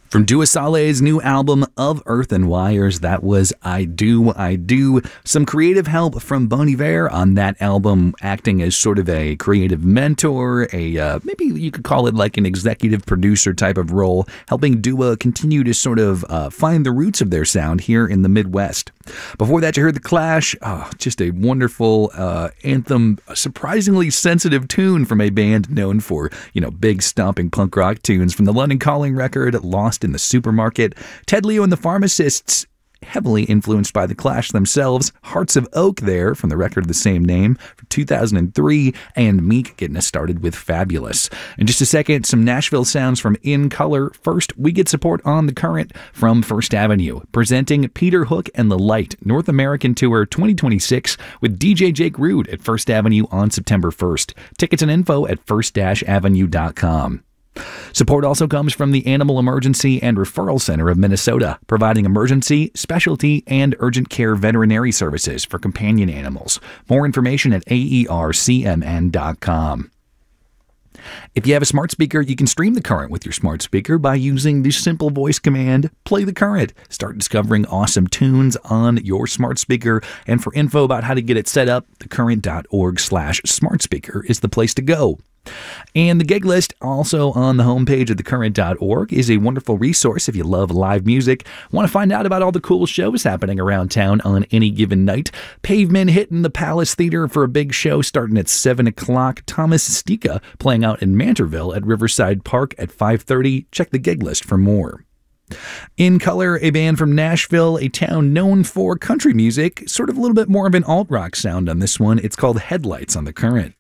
From Dua Saleh's new album Of Earth and Wires, that was I Do, I Do. Some creative help from Bon Iver on that album, acting as sort of a creative mentor, maybe you could call it like an executive producer type of role, helping Dua continue to sort of find the roots of their sound here in the Midwest. Before that, you heard The Clash, just a wonderful anthem, a surprisingly sensitive tune from a band known for, big stomping punk rock tunes from the London Calling record, Lost in the Supermarket. Ted Leo and the Pharmacists, heavily influenced by The Clash themselves. Hearts of Oak there from the record of the same name for 2003, and Meek getting us started with Fabulous. In just a second, some Nashville sounds from In Color. First, we get support on The Current from First Avenue, presenting Peter Hook and the Light North American Tour 2026 with DJ Jake Rude at First Avenue on September 1st. Tickets and info at first-avenue.com. Support also comes from the Animal Emergency and Referral Center of Minnesota, providing emergency, specialty, and urgent care veterinary services for companion animals. More information at aercmn.com. If you have a smart speaker, you can stream The Current with your smart speaker by using the simple voice command, Play The Current. Start discovering awesome tunes on your smart speaker. And for info about how to get it set up, thecurrent.org/smartspeaker is the place to go. And the gig list, also on the homepage of thecurrent.org, is a wonderful resource if you love live music, want to find out about all the cool shows happening around town on any given night. Pavement hitting the Palace Theater for a big show starting at 7 o'clock. Thomas Stika playing out in Mantorville at Riverside Park at 5:30. Check the gig list for more. In Color, a band from Nashville, a town known for country music, sort of a little bit more of an alt-rock sound on this one. It's called Headlights on The Current.